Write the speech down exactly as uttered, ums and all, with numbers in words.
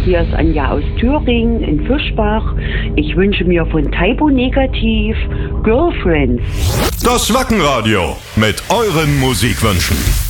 hier ist Anja aus Thüringen in Fischbach. Ich wünsche mir von Typo Negativ Girlfriends. Das Wackenradio mit euren Musikwünschen.